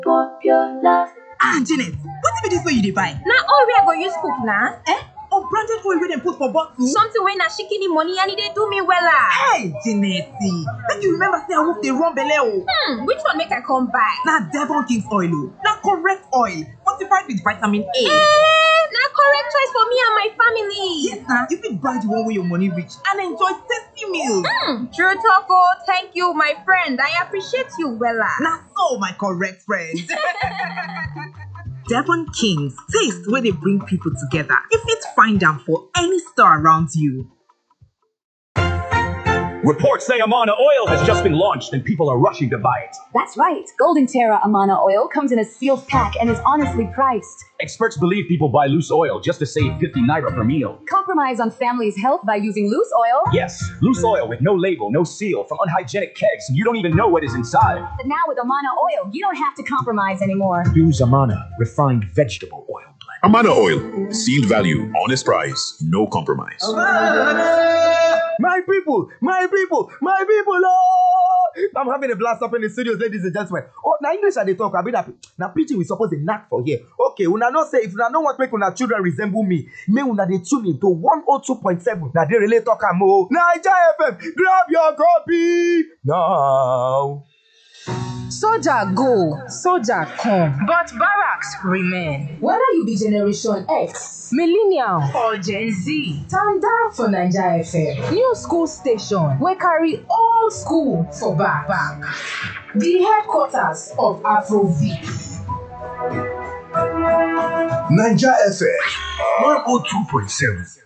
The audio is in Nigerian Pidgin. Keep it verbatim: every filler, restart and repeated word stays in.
Popular. Ah, Janet, what be this way you dey buy? Na oil wey I go use cook na. Eh? Unbranded oil wey dem put for bottle? Something wey na shikini money and e dey do me wella. Hey, Janet, make you remember say I wolf dey run belle o. Hmm, which one make I come buy? Na Devon King's oil o. Na correct oil, fortified with vitamin A. Eh, na correct choice for me and my family. Yes na, you fit buy the one wey your money reach and enjoy tasty meals. Hmm, true talk o. Thank you, my friend. I appreciate you wella. Na so, my correct friend. Devon King's, taste where they bring people together. You fit find them for any store around you. Reports say Amana Oil has just been launched and people are rushing to buy it. That's right. Golden Terra Amana Oil comes in a sealed pack and is honestly priced. Experts believe people buy loose oil just to save fifty naira per meal. Compromise on family's health by using loose oil? Yes, loose oil with no label, no seal, from unhygienic kegs, and you don't even know what is inside. But now with Amana Oil, you don't have to compromise anymore. Use Amana refined vegetable oil blend. Amana Oil, sealed value, honest price, no compromise. My people, my people, my people, oh! I'm having a blast up in the studios, ladies and gentlemen. Oh, now English are they talk, I mean, now preaching we suppose to knack for here. Okay, una not say, if una don't want to make una children resemble me, may una they tune in to one oh two point seven, now they really talk am oh. Naija F M, grab your copy now. Soldier go, soldier come, but barracks remain. Whether you be Generation X, Millennial, or Gen Z, stand down for Naija F M. New school station wey carry old school for back. back. The headquarters of Afrobeat. Naija F M one oh two point seven.